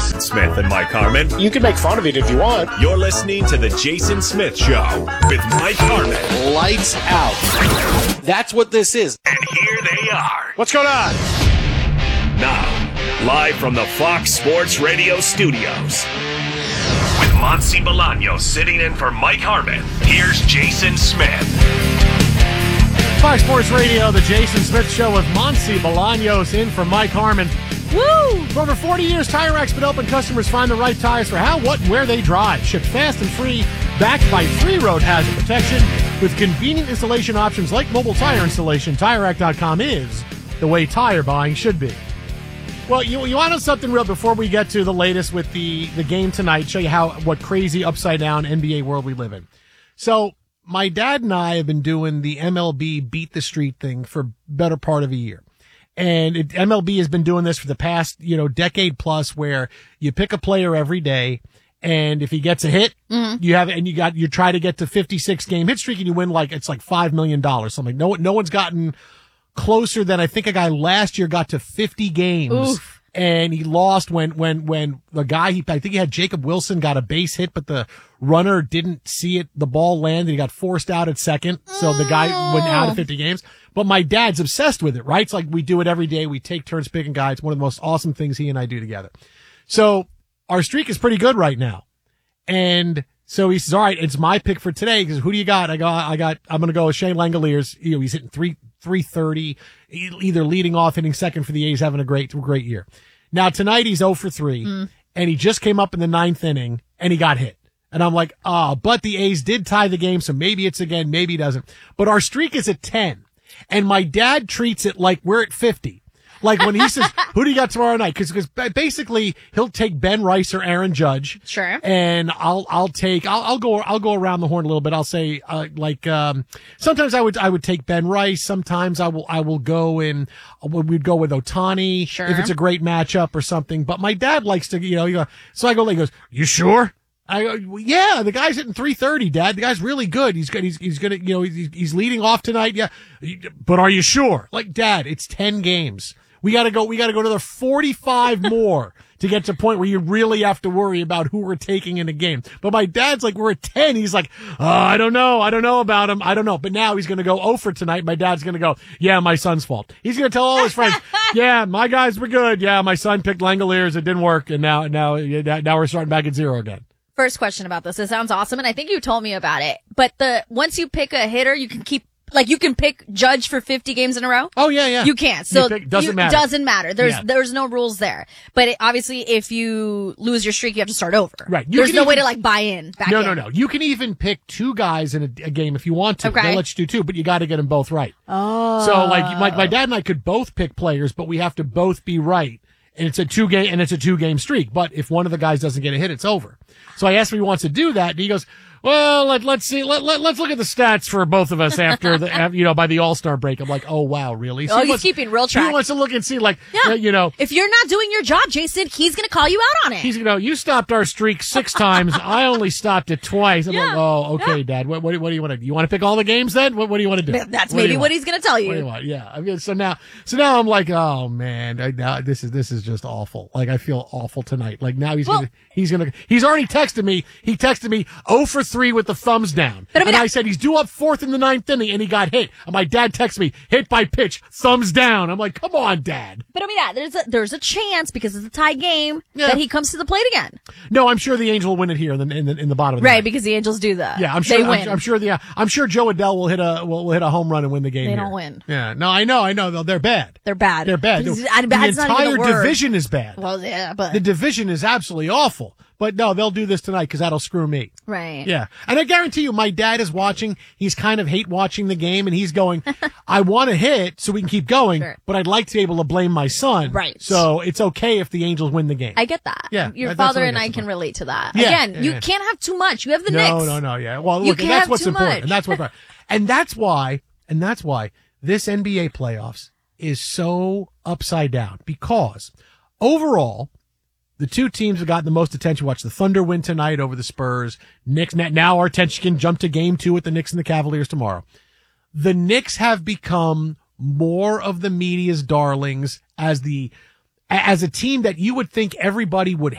Jason Smith and Mike Harmon. You can make fun of it if you want. You're listening to The Jason Smith Show with Mike Harmon. Lights out. That's what this is. And here they are. What's going on? Now, live from the Fox Sports Radio studios. With Monsi Bolaños sitting in for Mike Harmon, here's Jason Smith. Fox Sports Radio, The Jason Smith Show with Monsi Bolaños in for Mike Harmon. Woo! For over 40 years, Tire Rack's been helping customers find the right tires for how, what, and where they drive. Shipped fast and free, backed by free road hazard protection. With convenient installation options like mobile tire installation, TireRack.com is the way tire buying should be. Well, you wanted something real before we get to the latest with the game tonight, show you what crazy upside-down NBA world we live in. So, my dad and I have been doing the MLB Beat the Street thing for better part of a year. And MLB has been doing this for the past, decade plus, where you pick a player every day, and if he gets a hit, you try to get to 56 game hit streak, and you win it's like $5 million, something. No one's gotten closer than I think a guy last year got to 50 games. Oof. And he lost when the guy, I think he had Jacob Wilson, got a base hit, but the runner didn't see it, the ball land, and he got forced out at second. So the guy went out of 50 games. But my dad's obsessed with it, right? It's like we do it every day. We take turns picking guys. It's one of the most awesome things he and I do together. So our streak is pretty good right now. And so he says, all right, it's my pick for today. Because who do you got? I'm going to go with Shane Langoliers. He's hitting 330, either leading off, hitting second for the A's, having a great year. Now tonight he's 0 for 3, and he just came up in the 9th inning, and he got hit. And I'm like, but the A's did tie the game, so maybe it's again, maybe he doesn't. But our streak is at 10, and my dad treats it like we're at 50. Like when he says, who do you got tomorrow night? Cause basically he'll take Ben Rice or Aaron Judge. Sure. And I'll go around the horn a little bit. I'll say, sometimes I would take Ben Rice. Sometimes I will go and we'd go with Ohtani. Sure. If it's a great matchup or something. But my dad likes to, so I go, he goes, you sure? I go, well, yeah, the guy's hitting 330, Dad. The guy's really good. He's good. He's gonna, he's leading off tonight. Yeah. But are you sure? Like, Dad, it's 10 games. We gotta go another 45 more to get to a point where you really have to worry about who we're taking in a game. But my dad's like, we're at 10. He's like, I don't know about him. I don't know. But now he's going to go 0 for tonight. My dad's going to go, yeah, my son's fault. He's going to tell all his friends, yeah, my guys were good. Yeah, my son picked Langoliers. It didn't work. And now we're starting back at 0 again. First question about this. It sounds awesome. And I think you told me about it. But once you pick a hitter, you can you can pick Judge for 50 games in a row? Oh, yeah. You can't. So doesn't matter. Doesn't matter. There's no rules there. But obviously, if you lose your streak, you have to start over. Right. There's no way to buy in. No. You can even pick 2 guys in a game if you want to. Okay. They'll let you do 2, but you got to get them both right. Oh. So my dad and I could both pick players, but we have to both be right. And it's a 2-game streak. But if one of the guys doesn't get a hit, it's over. So I asked him if he wants to do that, and he goes, well, let's see. Let's look at the stats for both of us after by the All-Star break. I'm like, oh, wow, really? So he's keeping real track. He wants to look and see, if you're not doing your job, Jason, he's going to call you out on it. He's, you stopped our streak 6 times. I only stopped it twice. I'm like, oh, okay, Dad. What do you want to do? You want to pick all the games then? What do you want to do? That's maybe what he's going to tell you. What do you want? Yeah. I mean, so now I'm like, oh man, now this is just awful. Like, I feel awful tonight. Like now he's already texted me. He texted me 0 for 3 with the thumbs down. And I said, he's due up 4th in the 9th inning, and he got hit. And my dad texts me, hit by pitch, thumbs down. I'm like, come on, Dad. But there's a chance, because it's a tie game, that he comes to the plate again. No, I'm sure the Angel will win it here in the bottom of the right, ninth. Because the Angels do that. Yeah, I'm sure. They win. I'm sure Joe Adell will hit a home run and win the game. They here. don't win. Yeah, no, I know. They're bad. They're bad. The entire division is bad. Well, yeah, but the division is absolutely awful. But no, they'll do this tonight because that'll screw me. Right. Yeah. And I guarantee you, my dad is watching. He's kind of hate watching the game, and he's going, I want to hit so we can keep going, but I'd like to be able to blame my son. Right. So it's okay if the Angels win the game. I get that. Yeah. Your father and I can relate to that. Yeah. Again, you can't have too much. You have the Knicks. No. Yeah. Well, look, and that's what's important. And that's what, and that's why this NBA playoffs is so upside down, because overall, the 2 teams have gotten the most attention. Watch the Thunder win tonight over the Spurs. Knicks, now our attention can jump to game 2 with the Knicks and the Cavaliers tomorrow. The Knicks have become more of the media's darlings as a team that you would think everybody would